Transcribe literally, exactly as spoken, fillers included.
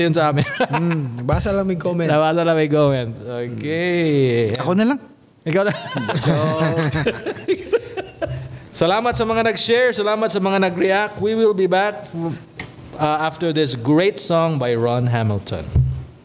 yun sa amin. mm, basa lang may comment. Nabasa lang may comment. Okay. Ako na lang. Ikaw na. Salamat sa mga nag-share. Salamat sa mga nag-react. We will be back uh, after this great song by Ron Hamilton.